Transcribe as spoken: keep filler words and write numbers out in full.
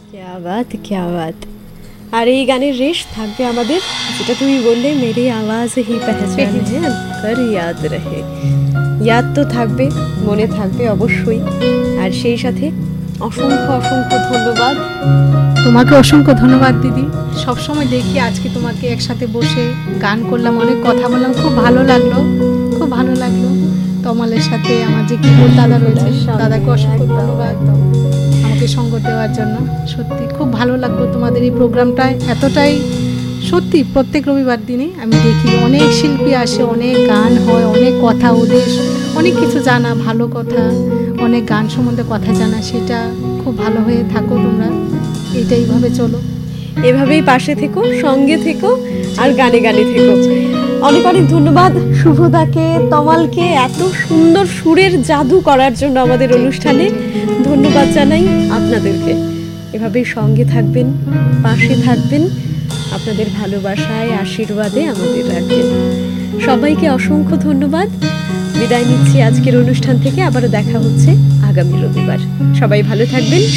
क्या बात क्या बात। আর এই গানের রেশ থাকবে আমাদের, যেটা তুমি বললে মেরে আওয়াজ হি পেহচান হ্যাঁ কর ইয়াদ রহে। ইয়াদ তো থাকবে, মনে থাকবে অবশ্যই। আর সেই সাথে অসংখ্য অসংখ্য ধন্যবাদ। তোমাকে অসংখ্য ধন্যবাদ দিদি। সবসময় দেখি আজকে তোমাকে একসাথে বসে গান করলাম, অনেক কথা বললাম, খুব ভালো লাগলো, খুব ভালো লাগলো। তমালের সাথে আমার যে কিবোর্ড দাদা রয়েছে, দাদাকে অসংখ্য ধন্যবাদ আমাকে সঙ্গ দেওয়ার জন্য। সত্যি খুব ভালো লাগলো তোমাদের এই প্রোগ্রামটায়, এতটাই সত্যি প্রত্যেক রবিবার দিনে আমি দেখি অনেক শিল্পী আসে, অনেক গান হয়, অনেক কথা, ওদের অনেক কিছু জানা, ভালো কথা, অনেক গান সম্বন্ধে কথা জানা, সেটা খুব ভালো হয়ে থাকো তোমরা, এইটাইভাবে চলো, এভাবেই পাশে থেকো, সঙ্গে থেকো, আর গানে গানে থেকো। অনেক অনেক ধন্যবাদ শুভদাকে, তমালকে এত সুন্দর সুরের জাদু করার জন্য আমাদের অনুষ্ঠানে। ধন্যবাদ জানাই আপনাদেরকে। এভাবেই সঙ্গে থাকবেন, পাশে থাকবেন, আপনাদের ভালোবাসায় আশীর্বাদে আমাদের রাখবেন। সবাইকে অসংখ্য ধন্যবাদ। বিদায় নিচ্ছি আজকের অনুষ্ঠান থেকে। আবারও দেখা হচ্ছে আগামী রবিবার। সবাই ভালো থাকবেন।